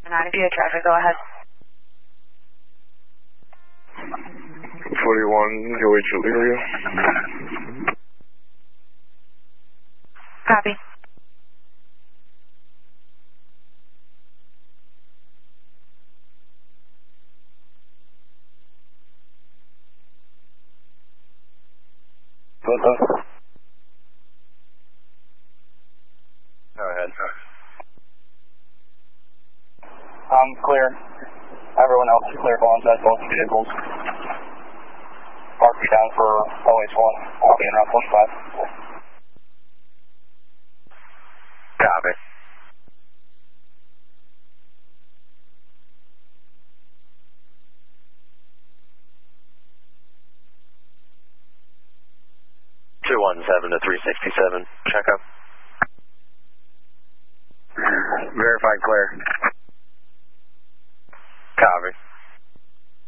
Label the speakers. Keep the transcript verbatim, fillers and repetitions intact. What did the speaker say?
Speaker 1: ninety via traffic, go ahead.
Speaker 2: forty-one, J H Elyria.
Speaker 1: Copy.
Speaker 2: What's up? Go ahead.
Speaker 3: I'm clear. Everyone else is clear on that both vehicles. Park you down for always one. I'll be in around forty-five.
Speaker 2: Copy. two one seven to three sixty-seven, check up. Verified clear.